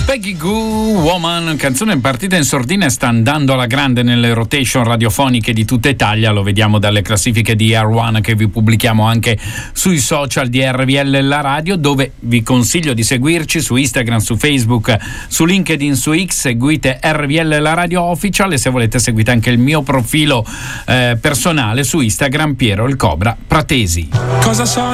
Peggy Goo Woman, canzone partita in sordina e sta andando alla grande nelle rotation radiofoniche di tutta Italia. Lo vediamo dalle classifiche di R1 che vi pubblichiamo anche sui social di RVL La Radio, dove vi consiglio di seguirci su Instagram, su Facebook, su LinkedIn, su X. Seguite RVL La Radio Official e se volete seguite anche il mio profilo personale su Instagram, Piero il Cobra Pratesi. Cosa so